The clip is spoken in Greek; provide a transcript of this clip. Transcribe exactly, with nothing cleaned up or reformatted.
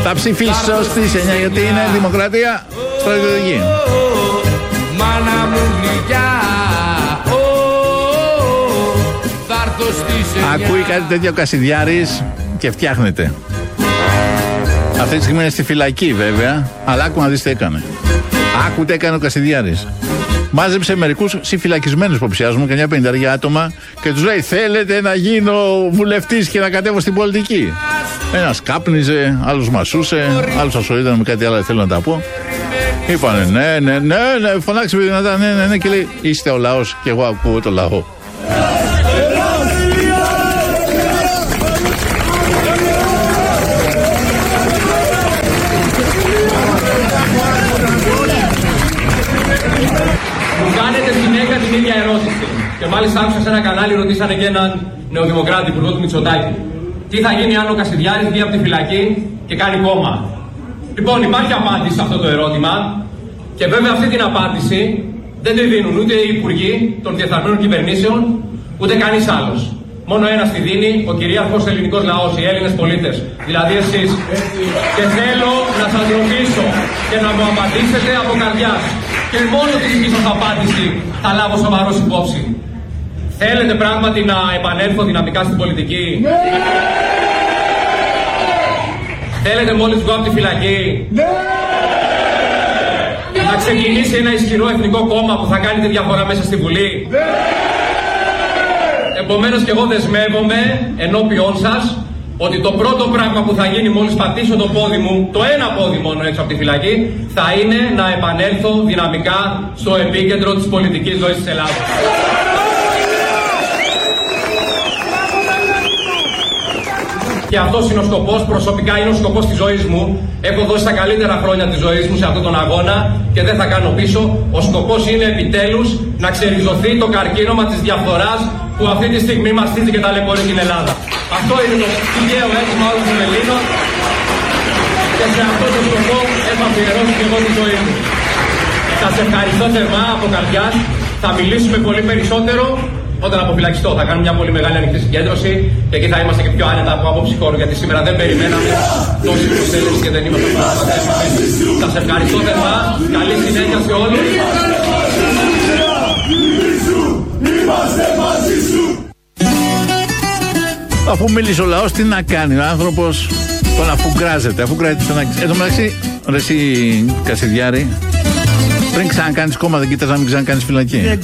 Θα ψηφίσω στις εννιά γιατί είναι δημοκρατία στρατιωτική. Μάνα μου γλυκιά, θα έρθω στις εννιά. Ακούει κάτι τέτοιο ο Κασιδιάρης και φτιάχνεται. Αυτή τη στιγμή είναι στη φυλακή βέβαια, αλλά άκου να δεις τι έκανε. Άκου τι έκανε ο Κασιδιάρης. Μάζεψε μερικούς συμφυλακισμένους υποψιάζουμε, καμιά πενταριά άτομα, και τους λέει: θέλετε να γίνω βουλευτής και να κατέβω στην πολιτική? Ένας κάπνιζε, άλλος μασούσε, άλλος ασχολείται με κάτι άλλο, θέλω να τα πω. Είπανε ναι, ναι, ναι, ναι, φωνάξε δυνατά, ναι, ναι, ναι, και λέει: είστε ο λαός και εγώ ακούω το λαό. Μου κάνετε συνέχεια την ίδια ερώτηση. Και μάλιστα άκουσα σε ένα κανάλι, ρωτήσανε και έναν νεοδημοκράτη, υπουργό του Μητσοτάκη. Τι θα γίνει αν ο Κασιδιάρης βγει από τη φυλακή και κάνει κόμμα? Λοιπόν, υπάρχει απάντηση σε αυτό το ερώτημα. Και βέβαια αυτή την απάντηση δεν τη δίνουν ούτε οι υπουργοί των διεφθαρμένων κυβερνήσεων, ούτε κανείς άλλος. Μόνο ένας τη δίνει, ο κυρίαρχος ελληνικός λαός, οι Έλληνες πολίτες. Δηλαδή εσείς. Και θέλω να σας ρωτήσω και να μου απαντήσετε από καρδιάς. Και μόνο τη δική σας απάντηση θα λάβω σοβαρός υπόψη. Θέλετε πράγματι να επανέλθω δυναμικά στην πολιτική? Ναι! Θέλετε μόλις βγω από τη φυλακή? Ναι! Να ξεκινήσει ένα ισχυρό εθνικό κόμμα που θα κάνει τη διαφορά μέσα στη Βουλή? Ναι! Επομένως και εγώ δεσμεύομαι ενώπιόν σας ότι το πρώτο πράγμα που θα γίνει μόλις πατήσω το πόδι μου, το ένα πόδι μόνο έξω από τη φυλακή, θα είναι να επανέλθω δυναμικά στο επίκεντρο της πολιτικής ζωής της Ελλάδας. Και αυτός είναι ο σκοπός, προσωπικά είναι ο σκοπός της ζωής μου. Έχω δώσει τα καλύτερα χρόνια της ζωής μου σε αυτόν τον αγώνα και δεν θα κάνω πίσω. Ο σκοπός είναι επιτέλους να ξεριζωθεί το καρκίνωμα της διαφθοράς που αυτή τη στιγμή μαστίζει και ταλαιπωρεί την Ελλάδα. Αυτό είναι το τυχαίο αίσθημα όλων των Ελλήνων και σε αυτό το σκοπό έχω αφιερώσει και εγώ τη ζωή μου. Σας ευχαριστώ θερμά από καρδιάς. Θα μιλήσουμε πολύ περισσότερο όταν αποφυλακιστώ. Θα κάνουμε μια πολύ μεγάλη ανοιχτή συγκέντρωση και εκεί θα είμαστε και πιο άνετα από άποψη χώρου, γιατί σήμερα δεν περιμέναμε τόση προσέλευση και δεν είμαστε πραγματικά. Σας ευχαριστώ θερμά. Καλή συνέχεια σε όλους. Είμαστε μαζί σου. Αφού μίλησε ο λαός, τι να κάνει ο άνθρωπος? Τον αφουγκράζεται, αφουγκράζεται στον άκρη. Εν τω μεταξύ, ρε εσύ Κασιδιάρη, πριν ξανακάνεις κόμμα δεν κοίτας να μην ξανακάνεις φυλακή? Δεν